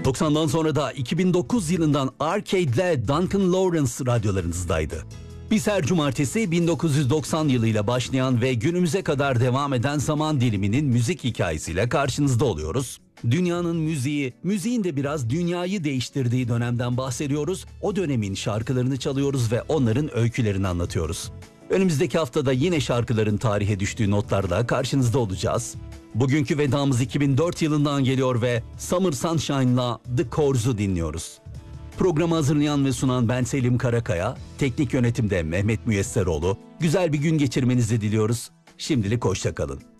90'dan sonra da 2009 yılından Arcade'le Duncan Lawrence radyolarınızdaydı. Biz her cumartesi 1990 yılıyla başlayan ve günümüze kadar devam eden zaman diliminin müzik hikayesiyle karşınızda oluyoruz. Dünyanın müziği, müziğin de biraz dünyayı değiştirdiği dönemden bahsediyoruz. O dönemin şarkılarını çalıyoruz ve onların öykülerini anlatıyoruz. Önümüzdeki haftada yine şarkıların tarihe düştüğü notlarla karşınızda olacağız. Bugünkü vedamız 2004 yılından geliyor ve Summer Sunshine'la The Corrs'u dinliyoruz. Programı hazırlayan ve sunan ben Selim Karakaya, teknik yönetimde Mehmet Müyesseroğlu. Güzel bir gün geçirmenizi diliyoruz. Şimdilik hoşça kalın.